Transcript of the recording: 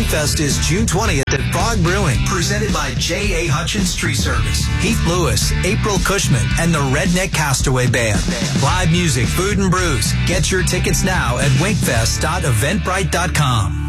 Wakefest is June 20th at Frog Brewing, presented by J.A. Hutchins Tree Service, Heath Lewis, April Cushman, and the Redneck Castaway Band. Live music, food, and brews. Get your tickets now at wakefest.eventbrite.com.